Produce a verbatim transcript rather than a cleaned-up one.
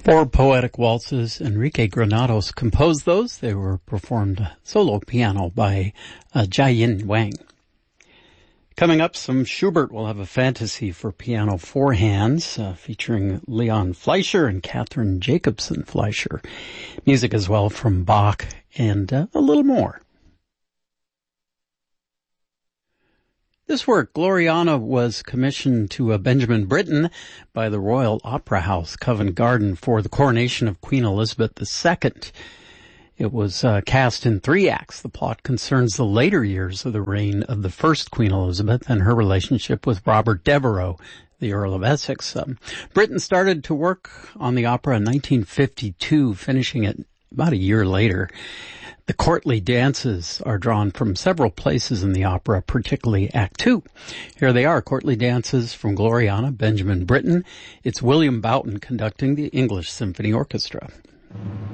Four poetic waltzes. Enrique Granados composed those. They were performed solo piano by uh, Jiayin Wang. Coming up, some Schubert. Will have a fantasy for piano four hands uh, featuring Leon Fleischer and Catherine Jacobson Fleischer. Music as well from Bach and uh, a little more. This work, Gloriana, was commissioned to uh, Benjamin Britten by the Royal Opera House, Covent Garden, for the coronation of Queen Elizabeth the Second. It was uh, cast in three acts. The plot concerns the later years of the reign of the first Queen Elizabeth and her relationship with Robert Devereux, the Earl of Essex. Um, Britten started to work on the opera in nineteen fifty-two, finishing it about a year later. The courtly dances are drawn from several places in the opera, particularly Act Two. Here they are, courtly dances from Gloriana, Benjamin Britten. It's William Boughton conducting the English Symphony Orchestra.